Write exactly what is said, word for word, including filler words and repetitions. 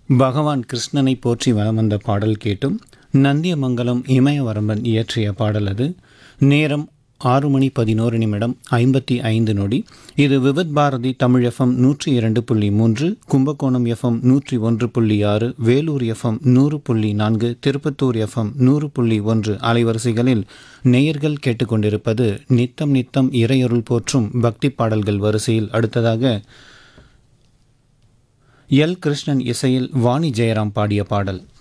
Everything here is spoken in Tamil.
பகவான் கிருஷ்ணனை போற்றி வலம் வந்த பாடல் கேட்டும். நந்தியமங்கலம் இமயவரம்பன் இயற்றிய பாடல் அது. நேரம் ஆறு மணி பதினோரு நிமிடம் ஐம்பத்தி ஐந்து நொடி. இது விவித் பாரதி தமிழ் எஃப்எம் நூற்றி இரண்டு புள்ளி மூன்று, கும்பகோணம் எஃப்எம் நூற்றி ஒன்று புள்ளி ஆறு, வேலூர் எஃப்எம் நூறு புள்ளி நான்கு, திருப்பத்தூர் எஃப்எம் நூறு புள்ளி ஒன்று அலைவரிசைகளில் நேயர்கள் கேட்டுக்கொண்டிருப்பது நித்தம் நித்தம் இறையருள் போற்றும் பக்தி பாடல்கள் வரிசையில் அடுத்ததாக எல் கிருஷ்ணன் இசையில் வாணி ஜெயராம் பாடிய பாடல்.